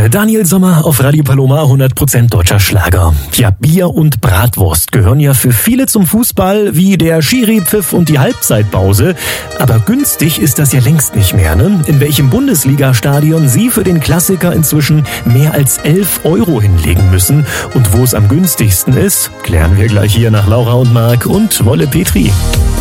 Daniel Sommer auf Radio Paloma, 100% deutscher Schlager. Ja, Bier und Bratwurst gehören ja für viele zum Fußball wie der Schiri-Pfiff und die Halbzeitpause. Aber günstig ist das ja längst nicht mehr, ne? In welchem Bundesliga-Stadion Sie für den Klassiker inzwischen mehr als 11 € hinlegen müssen und wo es am günstigsten ist, klären wir gleich hier nach Laura und Marc und Wolle Petri.